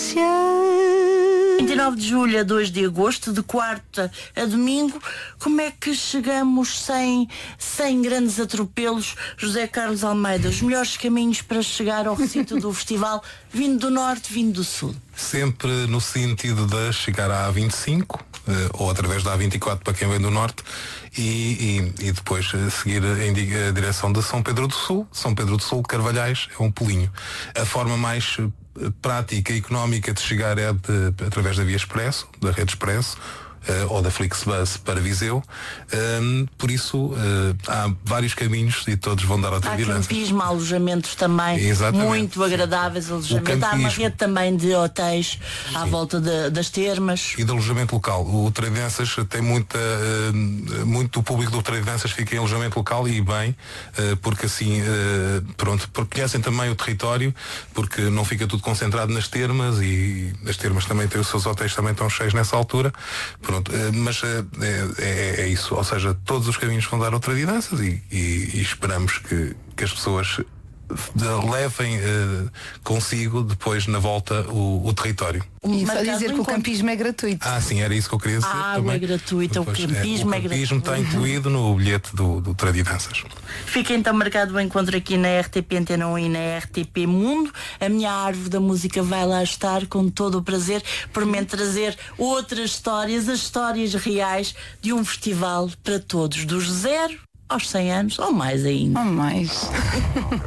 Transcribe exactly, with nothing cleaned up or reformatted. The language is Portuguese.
vinte e nove de julho a dois de agosto, de quarta a domingo. Como é que chegamos sem, sem grandes atropelos? José Carlos Almeida, os melhores caminhos para chegar ao recinto do festival, vindo do norte, vindo do sul? Sempre no sentido de chegar à A vinte e cinco, ou através da A vinte e quatro para quem vem do norte, e, e, e depois seguir em direção de São Pedro do Sul. São Pedro do Sul, Carvalhais, é um pulinho. A forma mais prática e económica de chegar é de, através da Via Expresso, da Rede Expresso, uh, ou da Flixbus para Viseu. Um, por isso uh, há vários caminhos e todos vão dar outra distância. Há campismo, há alojamentos também. Exatamente. Muito agradáveis alojamentos. Há uma rede também de hotéis. Sim. À volta de, das termas. E de alojamento local. O Tradensas tem muita, uh, muito do público do Tradensas fica em alojamento local, e bem, uh, porque assim, uh, pronto, porque conhecem também o território, porque não fica tudo concentrado nas termas, e as termas também têm os seus hotéis, também estão cheios nessa altura. Pronto, uh, mas uh, é, é, é isso. Ou seja, todos os caminhos vão dar outra Tradensas, e, e, e esperamos que, que as pessoas levem uh, consigo depois na volta o, o território. E só dizer que o campismo é gratuito. Ah, sim, era isso que eu queria dizer. A água é gratuita, depois, o campismo é, é gratuito. O campismo está gratuito. incluído no bilhete do, do Tradidanças. Fica então marcado o encontro aqui na R T P Antena um e na R T P Mundo. A minha árvore da música vai lá estar com todo o prazer, por me trazer outras histórias, as histórias reais de um festival para todos, dos zero aos cem anos, ou mais ainda. Ou mais.